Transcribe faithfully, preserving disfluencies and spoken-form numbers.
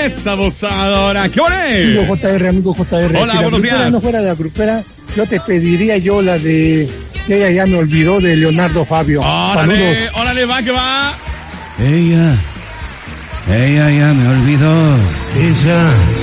esa abusadora. ¿Qué Amigo ole? J R, amigo J R. Hola, si la buenos grupera días. no fuera de la grupera, yo te pediría yo la de Ella ya me olvidó de Leonardo Fabio. Órale, Saludos. órale, va, que va. Ella, ella ya me olvidó. Ella